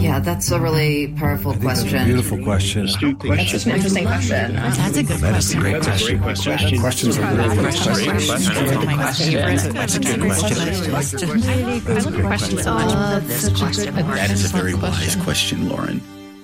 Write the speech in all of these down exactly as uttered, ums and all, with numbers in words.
Yeah, that's a really powerful question. That's a beautiful question. That's an interesting question. That's a good That's a question. great That's a question. great question. Questions are really good That's a great questions. question. That's a good question. I love your question so much. I love this question. That is a very wise question, Lauren.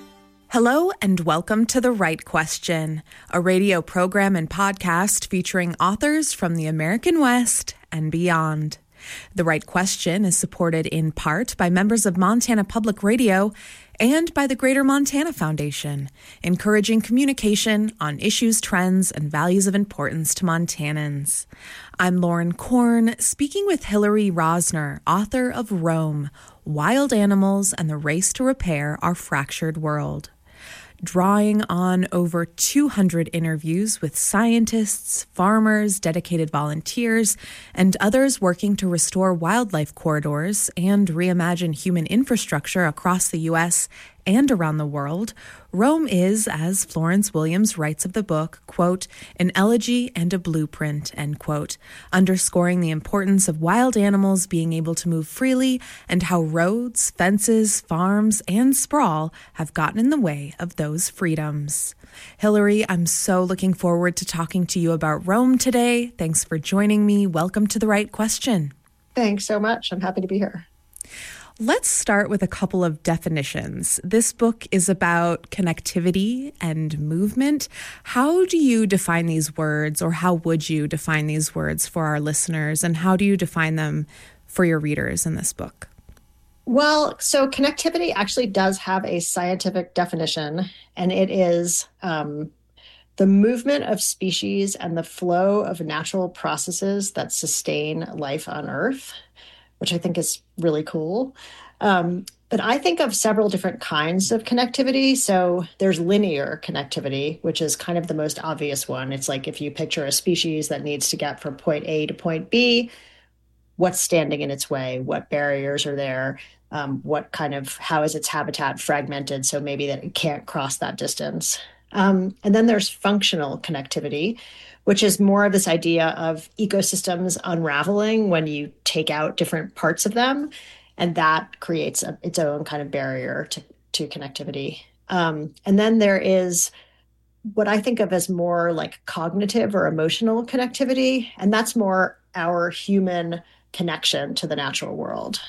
Hello and welcome to The Right Question, a radio program and podcast featuring authors from the American West and beyond. The Right Question is supported in part by members of Montana Public Radio and by the Greater Montana Foundation, encouraging communication on issues, trends, and values of importance to Montanans. I'm Lauren Korn, speaking with Hillary Rosner, author of Roam, Wild Animals and the Race to Repair Our Fractured World. Drawing on over two hundred interviews with scientists, farmers, dedicated volunteers, and others working to restore wildlife corridors and reimagine human infrastructure across the U S and around the world, Roam is, as Florence Williams writes of the book, quote, an elegy and a blueprint, end quote, underscoring the importance of wild animals being able to move freely and how roads, fences, farms, and sprawl have gotten in the way of those freedoms. Hillary, I'm so looking forward to talking to you about Roam today. Thanks for joining me. Welcome to The Right Question. Thanks so much. I'm happy to be here. Let's start with a couple of definitions. This book is about connectivity and movement. How do you define these words, or how would you define these words for our listeners, and how do you define them for your readers in this book? Well, so connectivity actually does have a scientific definition, and it is um, the movement of species and the flow of natural processes that sustain life on Earth, which I think is really cool. Um, but I think of several different kinds of connectivity. So there's linear connectivity, which is kind of the most obvious one. It's like if you picture a species that needs to get from point A to point B, what's standing in its way? What barriers are there? Um, what kind of, how is its habitat fragmented so maybe that it can't cross that distance? Um, and then there's functional connectivity, which is more of this idea of ecosystems unraveling when you take out different parts of them. And that creates a, its own kind of barrier to, to connectivity. Um, and then there is what I think of as more like cognitive or emotional connectivity. And that's more our human connection to the natural world.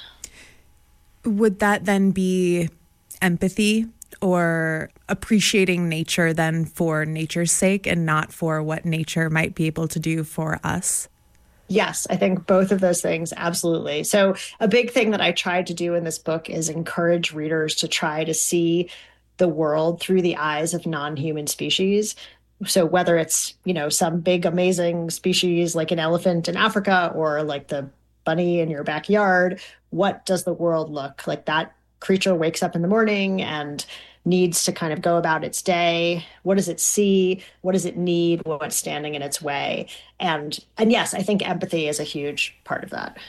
Would that then be empathy or appreciating nature then for nature's sake and not for what nature might be able to do for us? Yes, I think both of those things, absolutely. So a big thing that I tried to do in this book is encourage readers to try to see the world through the eyes of non-human species. So whether it's, you know, some big, amazing species like an elephant in Africa or like the bunny in your backyard, what does the world look like? That creature wakes up in the morning and needs to kind of go about its day. What does it see? What does it need? What's standing in its way? And and yes, I think empathy is a huge part of that.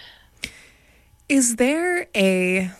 Is there a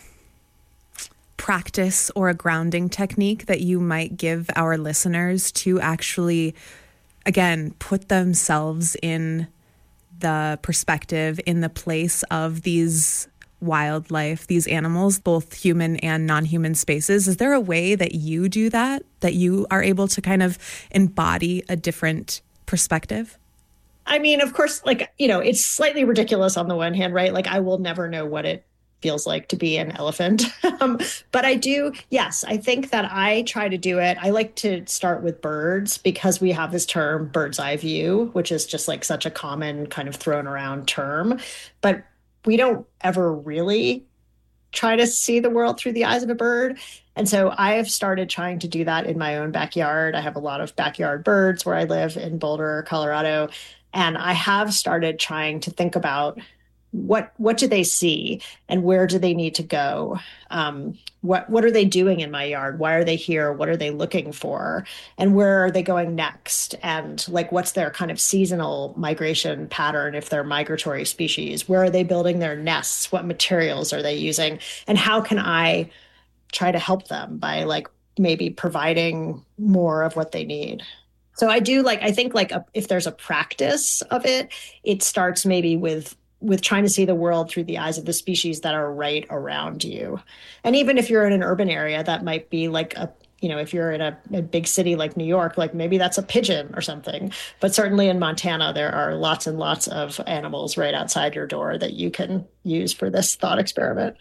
practice or a grounding technique that you might give our listeners to actually, again, put themselves in the perspective, in the place of these wildlife, these animals, both human and non-human spaces? Is there a way that you do that, that you are able to kind of embody a different perspective? I mean, of course, like, you know, it's slightly ridiculous on the one hand, right? Like, I will never know what it feels like to be an elephant. um, but I do, yes, I think that I try to do it. I like to start with birds because we have this term bird's eye view, which is just like such a common kind of thrown around term. But we don't ever really try to see the world through the eyes of a bird. And so I have started trying to do that in my own backyard. I have a lot of backyard birds where I live in Boulder, Colorado. And I have started trying to think about what what do they see and where do they need to go? Um, what what are they doing in my yard? Why are they here? What are they looking for? And where are they going next? And like, what's their kind of seasonal migration pattern if they're migratory species? Where are they building their nests? What materials are they using? And how can I try to help them by like maybe providing more of what they need? So I do like, I think like a, if there's a practice of it, it starts maybe with with trying to see the world through the eyes of the species that are right around you. And even if you're in an urban area, that might be like a, you know, if you're in a, a big city like New York, like maybe that's a pigeon or something. But certainly in Montana, there are lots and lots of animals right outside your door that you can use for this thought experiment.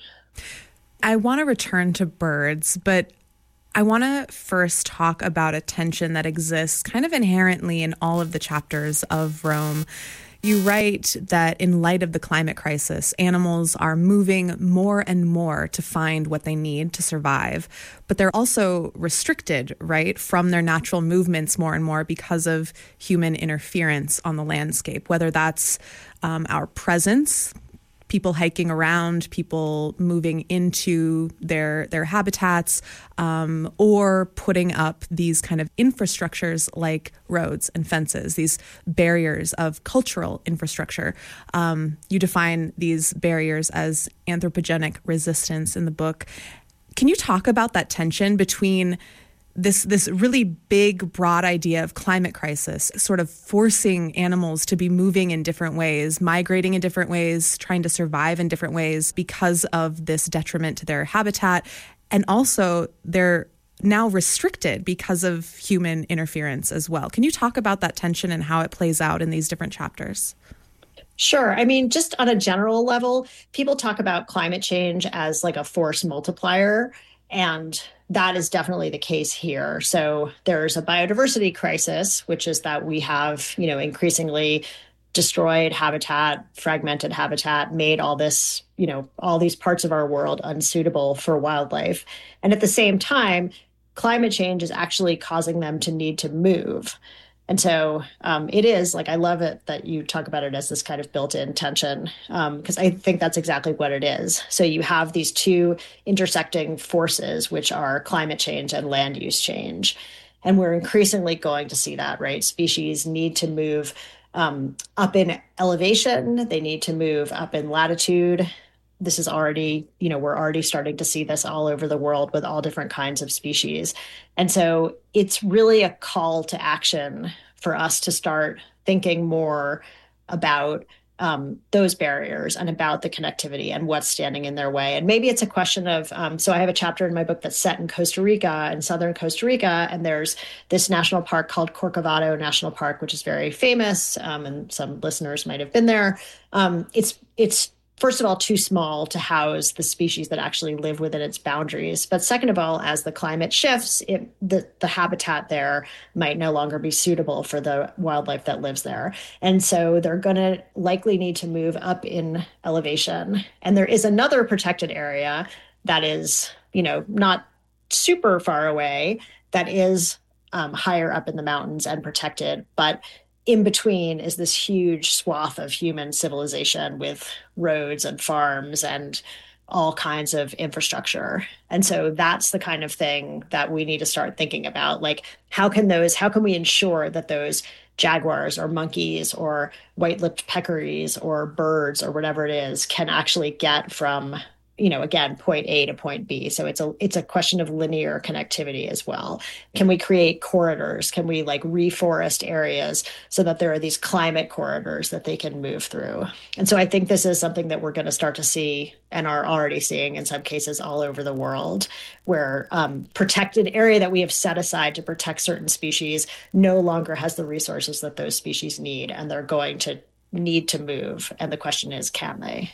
I want to return to birds, but I want to first talk about a tension that exists kind of inherently in all of the chapters of Roam. You write that in light of the climate crisis, animals are moving more and more to find what they need to survive, but they're also restricted, right, from their natural movements more and more because of human interference on the landscape, whether that's um, our presence, people hiking around, people moving into their their habitats, um, or putting up these kind of infrastructures like roads and fences, these barriers of cultural infrastructure. Um, you define these barriers as anthropogenic resistance in the book. Can you talk about that tension between this this really big, broad idea of climate crisis, sort of forcing animals to be moving in different ways, migrating in different ways, trying to survive in different ways because of this detriment to their habitat, and also they're now restricted because of human interference as well. Can you talk about that tension and how it plays out in these different chapters? Sure. I mean, just on a general level, people talk about climate change as like a force multiplier, and that is definitely the case here. So there's a biodiversity crisis, which is that we have, you know, increasingly destroyed habitat, fragmented habitat, made all this, you know, all these parts of our world unsuitable for wildlife. And at the same time, climate change is actually causing them to need to move. And so um, it is, like, I love it that you talk about it as this kind of built-in tension, because um, I think that's exactly what it is. So you have these two intersecting forces, which are climate change and land use change. And we're increasingly going to see that, right? Species need to move um, up in elevation. They need to move up in latitude. This is already, you know, we're already starting to see this all over the world with all different kinds of species. And so it's really a call to action for us to start thinking more about um, those barriers and about the connectivity and what's standing in their way. And maybe it's a question of, um, so I have a chapter in my book that's set in Costa Rica, in southern Costa Rica, and there's this national park called Corcovado National Park, which is very famous, um, and some listeners might have been there. Um, it's it's First of all, too small to house the species that actually live within its boundaries. But second of all, as the climate shifts, it, the, the habitat there might no longer be suitable for the wildlife that lives there. And so they're going to likely need to move up in elevation. And there is another protected area that is, you know, not super far away, that is um, higher up in the mountains and protected, but in between is this huge swath of human civilization with roads and farms and all kinds of infrastructure. And so that's the kind of thing that we need to start thinking about. Like, how can those, how can we ensure that those jaguars or monkeys or white-lipped peccaries or birds or whatever it is can actually get from, you know, again, point A to point B. So it's a it's a question of linear connectivity as well. Can we create corridors? Can we like reforest areas so that there are these climate corridors that they can move through? And so I think this is something that we're going to start to see and are already seeing in some cases all over the world, where um, protected area that we have set aside to protect certain species no longer has the resources that those species need, and they're going to need to move. And the question is, can they?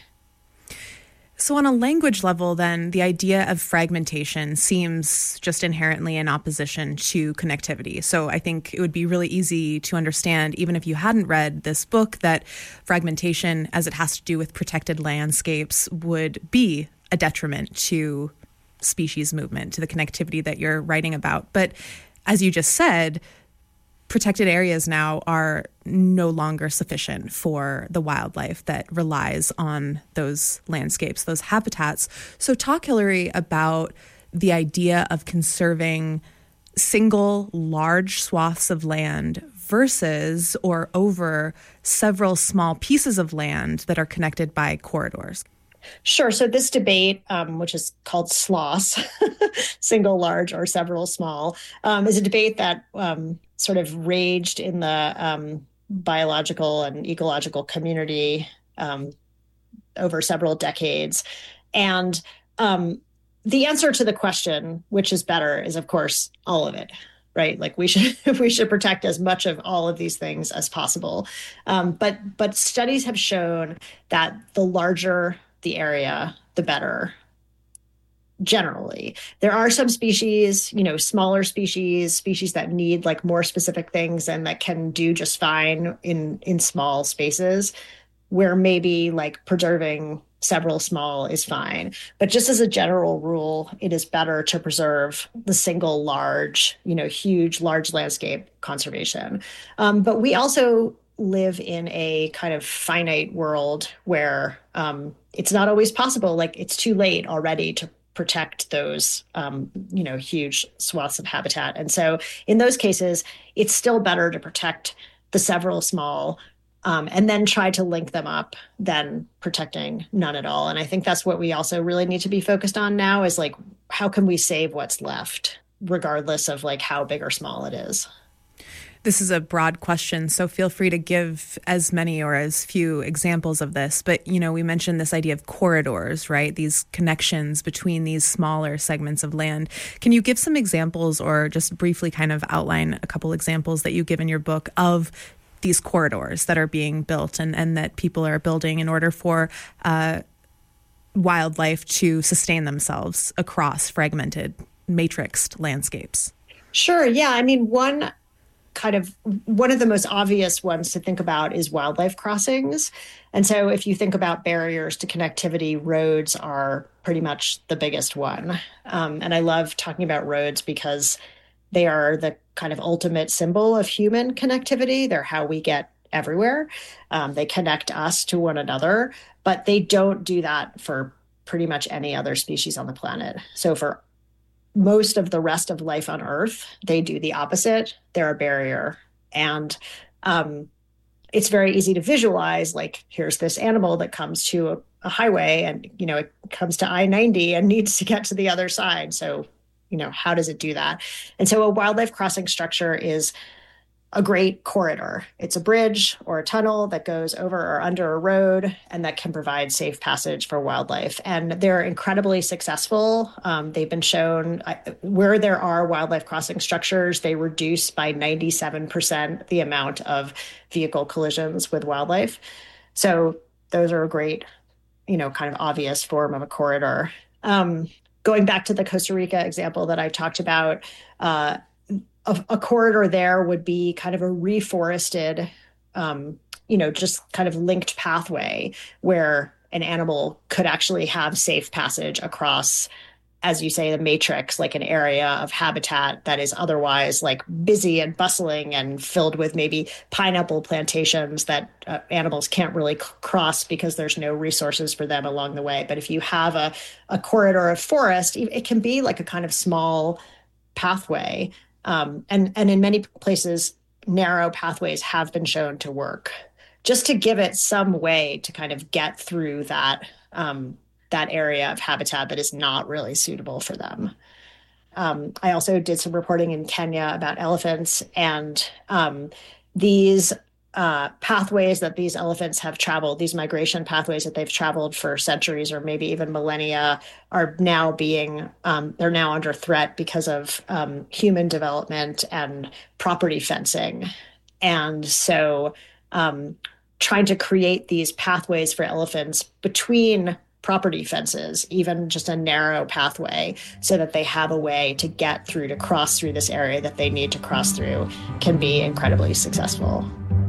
So on a language level, then, the idea of fragmentation seems just inherently in opposition to connectivity. So I think it would be really easy to understand, even if you hadn't read this book, that fragmentation, as it has to do with protected landscapes, would be a detriment to species movement, to the connectivity that you're writing about. But as you just said, protected areas now are no longer sufficient for the wildlife that relies on those landscapes, those habitats. So talk, Hillary, about the idea of conserving single large swaths of land versus or over several small pieces of land that are connected by corridors. Sure. So this debate, um, which is called SLOSS, single large or several small, um, is a debate that um, sort of raged in the um, biological and ecological community um, over several decades. And um, the answer to the question, which is better, is of course all of it, right? Like we should we should protect as much of all of these things as possible. Um, but but studies have shown that the larger the area, the better. Generally, there are some species, you know, smaller species, species that need like more specific things and that can do just fine in in small spaces, where maybe like preserving several small is fine. But just as a general rule, it is better to preserve the single large, you know, huge, large landscape conservation. Um, but we also live in a kind of finite world where um, it's not always possible. Like it's too late already to protect those, um, you know, huge swaths of habitat. And so in those cases, it's still better to protect the several small um, and then try to link them up than protecting none at all. And I think that's what we also really need to be focused on now is like, how can we save what's left, regardless of like how big or small it is? This is a broad question, so feel free to give as many or as few examples of this. But, you know, we mentioned this idea of corridors, right? These connections between these smaller segments of land. Can you give some examples or just briefly kind of outline a couple examples that you give in your book of these corridors that are being built and, and that people are building in order for uh, wildlife to sustain themselves across fragmented, matrixed landscapes? Sure. Yeah. I mean, one kind of one of the most obvious ones to think about is wildlife crossings. And so if you think about barriers to connectivity, roads are pretty much the biggest one. Um, and I love talking about roads because they are the kind of ultimate symbol of human connectivity. They're how we get everywhere. Um, they connect us to one another, but they don't do that for pretty much any other species on the planet. So for most of the rest of life on Earth, they do the opposite. They're a barrier. And um, it's very easy to visualize, like, here's this animal that comes to a, a highway and, you know, it comes to I ninety and needs to get to the other side. So, you know, how does it do that? And so a wildlife crossing structure is a great corridor. It's a bridge or a tunnel that goes over or under a road and that can provide safe passage for wildlife. And they're incredibly successful. Um, they've been shown uh, where there are wildlife crossing structures, they reduce by ninety-seven percent the amount of vehicle collisions with wildlife. So those are a great, you know, kind of obvious form of a corridor. Um, going back to the Costa Rica example that I talked about, uh, A, a corridor there would be kind of a reforested, um, you know, just kind of linked pathway where an animal could actually have safe passage across, as you say, the matrix, like an area of habitat that is otherwise like busy and bustling and filled with maybe pineapple plantations that uh, animals can't really c- cross because there's no resources for them along the way. But if you have a, a corridor of forest, it can be like a kind of small pathway. Um, and, and in many places, narrow pathways have been shown to work, just to give it some way to kind of get through that um, that area of habitat that is not really suitable for them. Um, I also did some reporting in Kenya about elephants, and um, these uh, pathways that these elephants have traveled, these migration pathways that they've traveled for centuries or maybe even millennia, are now being, um, they're now under threat because of um, human development and property fencing. And so um, trying to create these pathways for elephants between property fences, even just a narrow pathway, so that they have a way to get through, to cross through this area that they need to cross through, can be incredibly successful.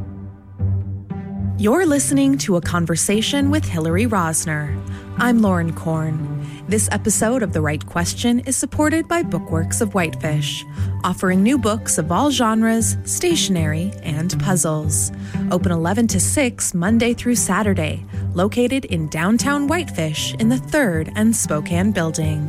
You're listening to a conversation with Hillary Rosner. I'm Lauren Korn. This episode of The Right Question is supported by Bookworks of Whitefish, offering new books of all genres, stationery, and puzzles. Open eleven to six Monday through Saturday, located in downtown Whitefish in the third and Spokane building.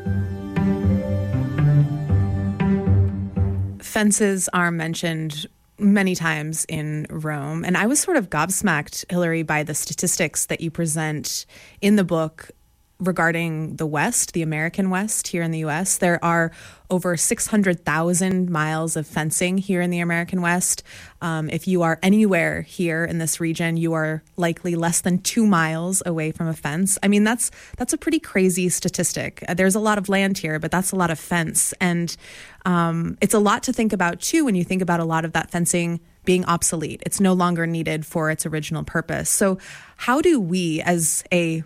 Fences are mentioned many times in Rome. And I was sort of gobsmacked, Hillary, by the statistics that you present in the book regarding the West, the American West here in the U S. There are over six hundred thousand miles of fencing here in the American West. Um, if you are anywhere here in this region, you are likely less than two miles away from a fence. I mean, that's that's a pretty crazy statistic. Uh, there's a lot of land here, but that's a lot of fence. And um, it's a lot to think about, too, when you think about a lot of that fencing being obsolete. It's no longer needed for its original purpose. So how do we, as a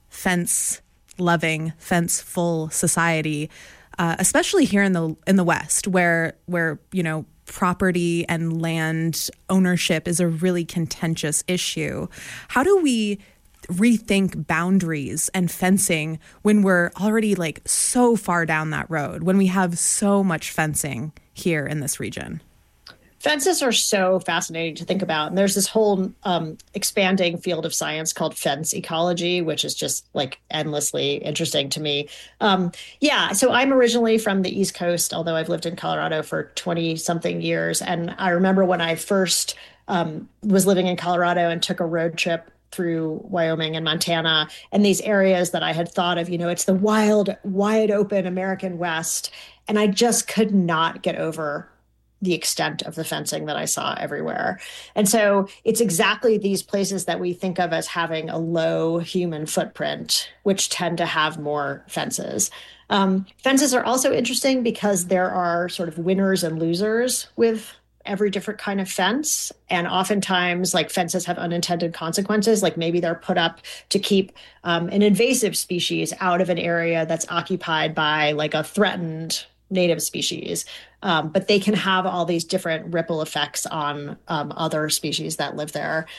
fence-loving, fence-full society, uh, especially here in the in the West, where where you know property and land ownership is a really contentious issue, how do we rethink boundaries and fencing when we're already like so far down that road, when we have so much fencing here in this region? Fences are so fascinating to think about. And there's this whole um, expanding field of science called fence ecology, which is just like endlessly interesting to me. Um, yeah, so I'm originally from the East Coast, although I've lived in Colorado for twenty something years. And I remember when I first um, was living in Colorado and took a road trip through Wyoming and Montana and these areas that I had thought of, you know, it's the wild, wide open American West. And I just could not get over the extent of the fencing that I saw everywhere. And so it's exactly these places that we think of as having a low human footprint, which tend to have more fences. Um, fences are also interesting because there are sort of winners and losers with every different kind of fence. And oftentimes, like, fences have unintended consequences. Like, maybe they're put up to keep um, an invasive species out of an area that's occupied by like a threatened native species. Um, but they can have all these different ripple effects on um, other species that live there.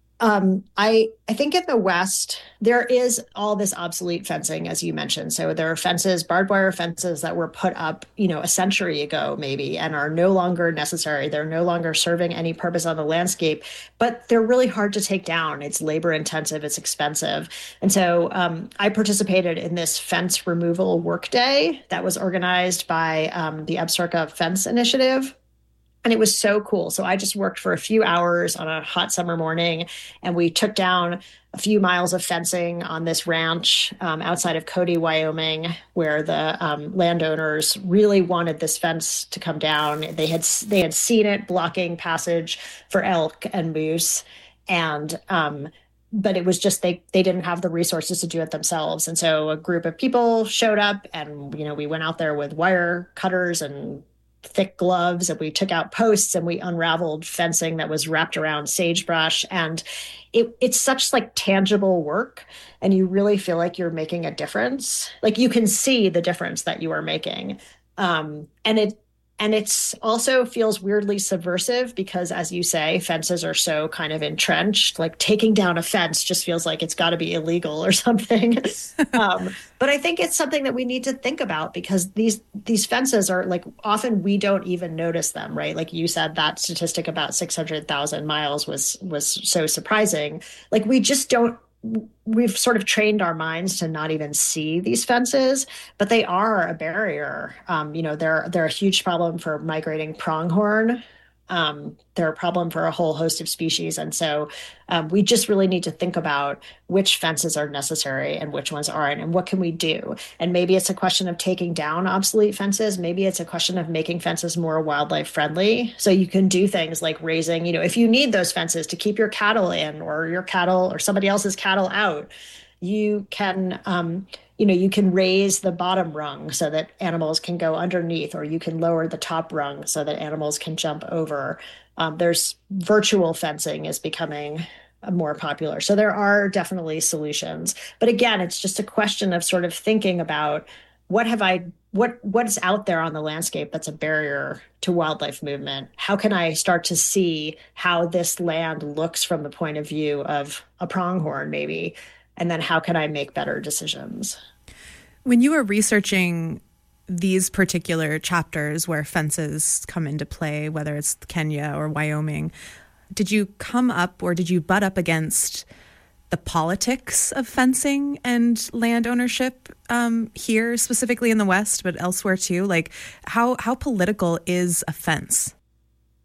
Um, I I think in the West, there is all this obsolete fencing, as you mentioned. So there are fences, barbed wire fences that were put up, you know, a century ago, maybe, and are no longer necessary. They're no longer serving any purpose on the landscape, but they're really hard to take down. It's labor intensive, it's expensive. And so um, I participated in this fence removal workday that was organized by um, the Absaroka Fence Initiative. And it was so cool. So I just worked for a few hours on a hot summer morning, and we took down a few miles of fencing on this ranch um, outside of Cody, Wyoming, where the um, landowners really wanted this fence to come down. They had they had seen it blocking passage for elk and moose, and um, but it was just they they didn't have the resources to do it themselves. And so a group of people showed up, and you know we went out there with wire cutters and thick gloves, and we took out posts and we unraveled fencing that was wrapped around sagebrush. And it, it's such like tangible work, and you really feel like you're making a difference. Like you can see the difference that you are making. Um, and it And it's also feels weirdly subversive because, as you say, fences are so kind of entrenched. Like taking down a fence just feels like it's got to be illegal or something. um, but I think it's something that we need to think about because these these fences are like often we don't even notice them, right? Like you said, that statistic about six hundred thousand miles was was so surprising. Like we just don't. We've sort of trained our minds to not even see these fences, but they are a barrier. Um, you know, they're they're a huge problem for migrating pronghorn. Um, they're a problem for a whole host of species. And so um, we just really need to think about which fences are necessary and which ones aren't, and what can we do? And maybe it's a question of taking down obsolete fences. Maybe it's a question of making fences more wildlife friendly. So you can do things like raising, you know, if you need those fences to keep your cattle in or your cattle or somebody else's cattle out, you can, um, you know, you can raise the bottom rung so that animals can go underneath, or you can lower the top rung so that animals can jump over. Um, there's virtual fencing is becoming more popular. So there are definitely solutions. But again, it's just a question of sort of thinking about what have I, what what's out there on the landscape that's a barrier to wildlife movement? How can I start to see how this land looks from the point of view of a pronghorn maybe? And then how can I make better decisions? When you were researching these particular chapters where fences come into play, whether it's Kenya or Wyoming, did you come up or did you butt up against the politics of fencing and land ownership um, here, specifically in the West, but elsewhere too? Like how how political is a fence?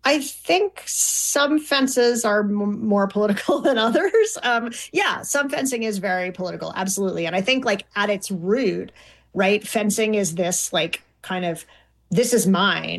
I think some fences are m- more political than others. Um, yeah, some fencing is very political, absolutely. And I think like at its root, right, fencing is this like kind of, this is mine.